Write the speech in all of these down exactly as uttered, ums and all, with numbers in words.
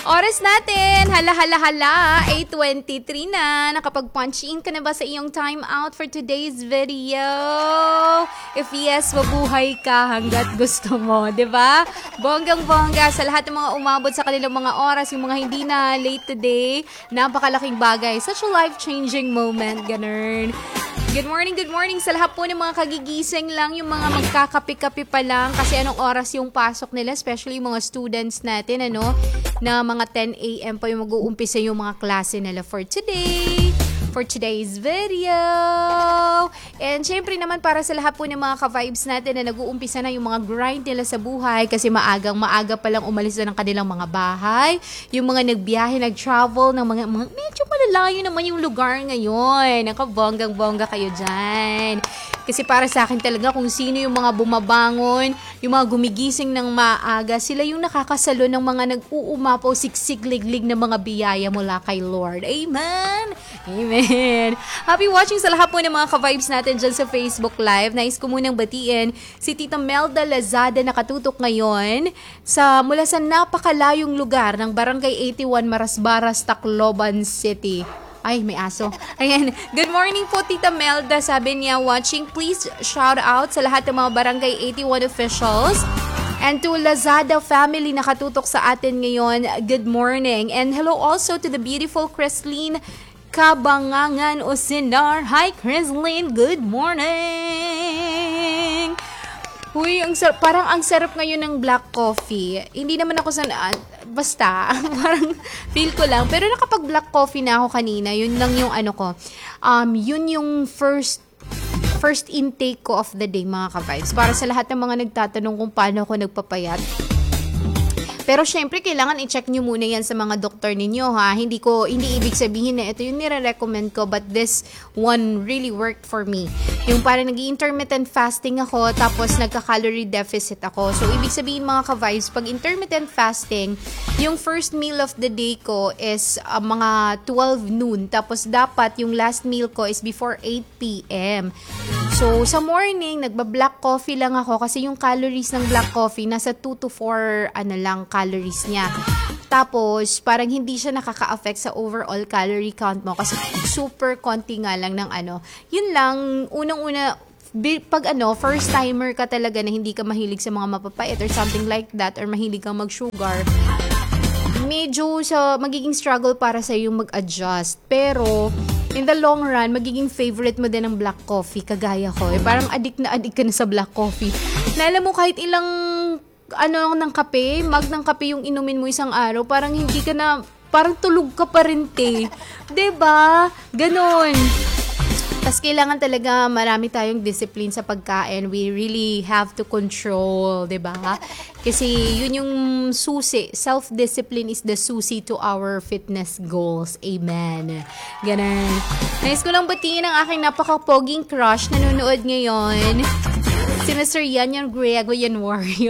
Oras natin, hala hala hala, eight twenty-three na. Nakapag-punch in ka na ba sa iyong time out for today's video? If yes, mabuhay ka hanggat gusto mo, di ba? Bonggang-bongga sa lahat ng mga umabot sa kanilang mga oras, yung mga hindi na late today, napakalaking bagay. Such a life-changing moment, ganun. Good morning, good morning sa lahat po ng mga kagigising lang, yung mga magkakapi-kapi pa lang kasi anong oras yung pasok nila, especially yung mga students natin, ano, na mga ten a.m. pa yung mag-uumpisa yung mga klase nila for today, for today's video. And syempre naman para sa lahat po ng mga ka-vibes natin na nag-uumpisa na yung mga grind nila sa buhay kasi maagang maaga pa lang umalis na ng kanilang mga bahay, yung mga nagbiyahe, nag-travel ng mga, mga medyo malalayo naman yung lugar ngayon. Nakabonggang-bongga kayo dyan. Kasi para sa akin talaga kung sino yung mga bumabangon, yung mga gumigising ng maaga, sila yung nakakasalo ng mga nag-uumapaw, siksik-liglig na mga biyaya mula kay Lord. Amen! Amen! Happy watching sa lahat po ng mga ka-vibes natin dyan sa Facebook Live. Nais ko munang batiin si Tita Melda Lazada na katutok ngayon sa, mula sa napakalayong lugar ng Barangay eighty-one, Marasbaras, Tacloban City. Ay, may aso. Ayan. Good morning po, Tita Melda. Sabi niya, watching, please shout out sa lahat ng mga Barangay eighty-one officials. And to Lazada family na katutok sa atin ngayon, good morning. And hello also to the beautiful Christine Kabangangan Osinar. Hi, Christine. Good morning. Huy, ang sarap, parang ang sarap ngayon ng black coffee. Hindi naman ako sa, uh, basta, parang feel ko lang. Pero nakapag black coffee na ako kanina, yun lang yung ano ko. Um, yun yung first, first intake ko of the day, mga ka-vibes. Para sa lahat ng mga nagtatanong kung paano ako nagpapayat. Pero syempre, kailangan i-check nyo muna yan sa mga doktor ninyo, ha? Hindi ko, hindi ibig sabihin na ito yung nire-recommend ko, but this one really worked for me. Yung parang nag-intermittent fasting ako, tapos nagka-calorie deficit ako. So, ibig sabihin mga ka-vibes, pag intermittent fasting, yung first meal of the day ko is uh, mga twelve noon. Tapos, dapat yung last meal ko is before eight p.m. So, sa morning, nagba-black coffee lang ako kasi yung calories ng black coffee nasa two to four ano lang calories niya. Tapos, parang hindi siya nakaka-affect sa overall calorie count mo kasi super konti nga lang ng ano. Yun lang, unang-una, pag ano, first timer ka talaga na hindi ka mahilig sa mga mapapait or something like that or mahilig kang mag-sugar, medyo sa magiging struggle para sa yung mag-adjust. Pero, in the long run, magiging favorite mo din ng black coffee, kagaya ko. Eh, parang addict na addict ka na sa black coffee. Na alam mo, kahit ilang ano ng kape, mag ng kape yung inumin mo isang araw, parang hindi ka na, parang tulog ka pa rin, te. Diba? Ganon. Tapos kailangan talaga marami tayong discipline sa pagkain. We really have to control, diba? Kasi yun yung susi. Self-discipline is the susi to our fitness goals. Amen. Ganun. Nais ko lang batiin ang aking napaka-poging crush na nanonood ngayon. Si Mister Yanyan Griego Yanwario.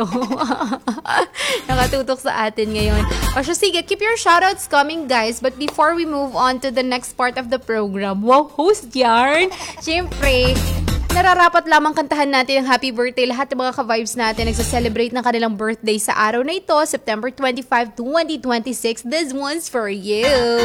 Nakatutok sa atin ngayon. O siya, sige, keep your shoutouts coming, guys. But before we move on to the next part of the program, wow, host yarn! Siyempre, nararapat lamang kantahan natin ang happy birthday. Lahat ng mga ka-vibes natin nagsa-celebrate ng kanilang birthday sa araw na ito, September twenty-fifth, twenty twenty-six. This one's for you.